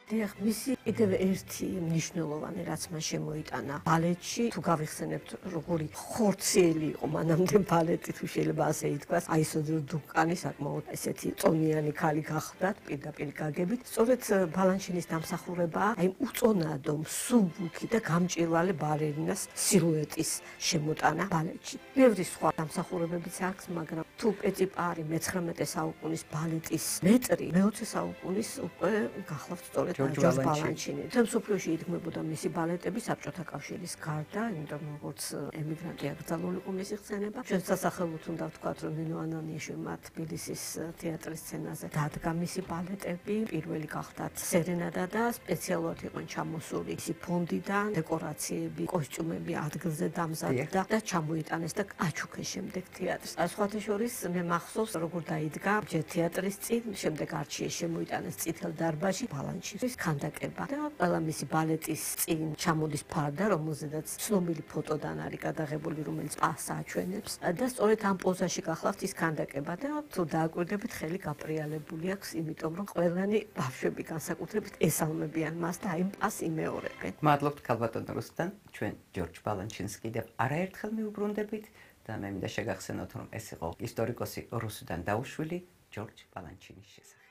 დიახ, მისი კიდევ ერთი მნიშვნელოვანი რაც მან შემოიტანა ბალეტში, თუ გავიხსენებთ როგორი ხორციელი იყო მანამდე ბალეტი, თუ შეიძლება ასე ითქვას, აისოდრო დუკანი საკმაოდ ესეთი წონიანი ქალი გახლდათ პირდაპირ გაგებით. სწორედ ბალანჩინის დამსახურებაა აი უწონადო, მსუბუქი და გამჭვირვალე ბალერინას სილუეტის შემოტანა ბალეტში. ბევრი სხვა დამსახურებებიც აქვს, მაგრამ თუ პეწიპარი მე-19 საუკუნის ბალეტის მეტრი, მე-20 საუკუნის უკვე გახლავთ სწორედ ჯორჯ ბალანჩინი. თემ სოფლიოში იდგმებოდა მისი ბალეტები საბჭოთა კავშირის გარდა, იმიტომ რომ როგორც ემიგრანტი აკრძალული იყო მისი ხსენება. ჩვენ სასახელოდ უნდა ვთქვათ, რომ ნინო ანანიშვილმა თბილისის თეატრის სცენაზე დადგა მისი ბალეტები. პირველი გახდათ სერენადა და სპეციალურად იყვნენ ჩამოსული ისი ფონდიდან, დეკორაციები, კოსტიუმები ადგილზე დამზადდა და ჩამოიტანეს და აჩუქეს შემდეგ თეატრს. სხვათა შორის მე მახსოვს, როგორ დაიდგა ჯერ თეატრის წინ, შემდეგ არჩიეს შემოიტანეს წითელ დარბაზში ბალანჩინის ქანდაკება და ყველა მისი ბალეტის წინ ჩამოდის ფარდა, რომელზედაც ცნობილი ფოტოდან არის გადაღებული, რომელიც პასს აჩვენებს და სწორედ ამ პოზაში გახლავთ ის ქანდაკება და თუ დააკვირდებით, ხელი გაპრიალებული აქვს, იმიტომ რომ ყველანი ბავშვები განსაკუთრებით ესალმებიან მას და აი პასს იმეორებენ. მადლობთ ქალბატონ რუსტან, ჩვენ ჯორჯ ბალანჩინს კიდევ არაერთხელ მივუბრუნდებით და მე მინდა შეგახსენოთ, რომ ეს იყო ისტორიკოსი რუსუდან დაუშვილი ჯორჯ ბალანჩინის შესახებ.